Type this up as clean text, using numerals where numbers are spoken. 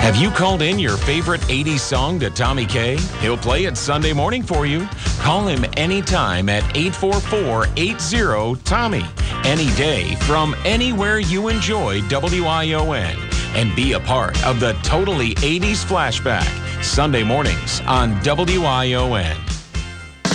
Have you called in your favorite 80s song to Tommy K? He'll play it Sunday morning for you. Call him anytime at 844-80-TOMMY. Any day from anywhere you enjoy WION. And be a part of the Totally 80s Flashback. Sunday mornings on WION.